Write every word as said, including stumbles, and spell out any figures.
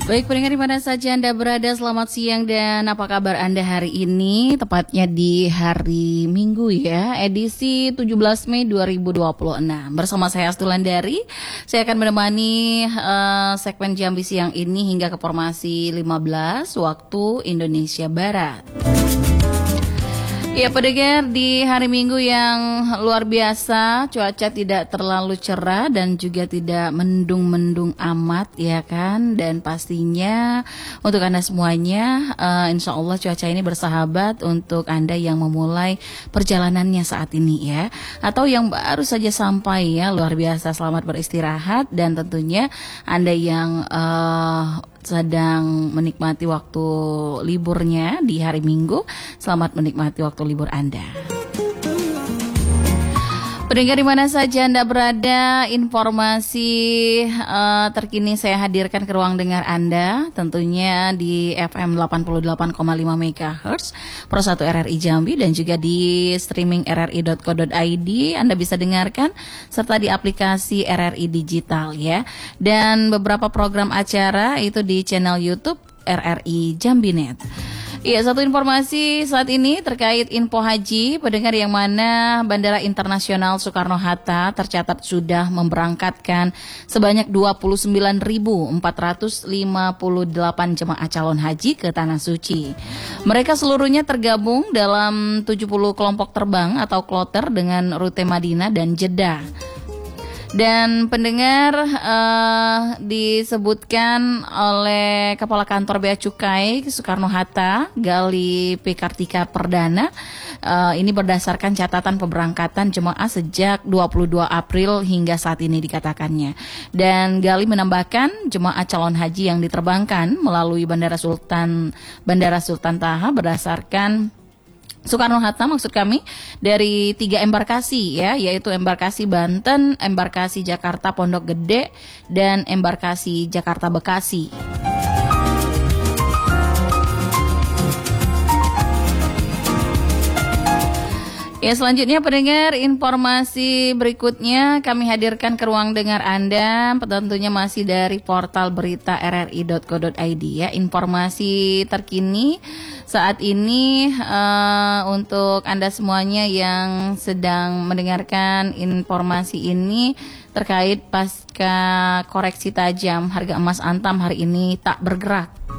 Baik pendengar di mana saja Anda berada, selamat siang dan apa kabar Anda hari ini? Tepatnya di hari Minggu ya, edisi tujuh belas Mei dua ribu dua puluh enam. Bersama saya Astulandari, saya akan menemani uh, segmen Jambi siang ini hingga ke formasi lima belas waktu Indonesia Barat. Ya pendengar, di hari Minggu yang luar biasa, cuaca tidak terlalu cerah dan juga tidak mendung-mendung amat ya kan. Dan pastinya untuk Anda semuanya, uh, insya Allah cuaca ini bersahabat untuk Anda yang memulai perjalanannya saat ini ya. Atau yang baru saja sampai ya, luar biasa, selamat beristirahat. Dan tentunya Anda yang uh, sedang menikmati waktu liburnya di hari Minggu, selamat menikmati waktu libur Anda. Pendengar di mana saja Anda berada, informasi uh, terkini saya hadirkan ke ruang dengar Anda, tentunya di F M delapan puluh delapan koma lima megahertz Pro satu R R I Jambi dan juga di streaming r r i dot co dot i d Anda bisa dengarkan serta di aplikasi R R I Digital ya. Dan beberapa program acara itu di channel YouTube R R I Jambinet. Iya, satu informasi saat ini terkait info haji, pendengar yang mana Bandara Internasional Soekarno-Hatta tercatat sudah memberangkatkan sebanyak dua puluh sembilan ribu empat ratus lima puluh delapan jemaah calon haji ke Tanah Suci. Mereka seluruhnya tergabung dalam tujuh puluh kelompok terbang atau kloter dengan rute Madinah dan Jeddah. Dan pendengar uh, disebutkan oleh Kepala Kantor Bea Cukai Soekarno-Hatta, Gali P. Kartika Perdana, uh, ini berdasarkan catatan pemberangkatan jemaah sejak dua puluh dua April hingga saat ini dikatakannya. Dan Gali menambahkan jemaah calon haji yang diterbangkan melalui Bandara Sultan Bandara Sultan Taha berdasarkan Soekarno-Hatta maksud kami dari tiga embarkasi ya, yaitu embarkasi Banten, embarkasi Jakarta Pondok Gede, dan embarkasi Jakarta Bekasi. Ya, selanjutnya pendengar, informasi berikutnya kami hadirkan ke ruang dengar Anda, tentunya masih dari portal berita r r i dot co dot i d ya. Informasi terkini saat ini uh, untuk Anda semuanya yang sedang mendengarkan informasi ini terkait pasca koreksi tajam harga emas Antam hari ini tak bergerak.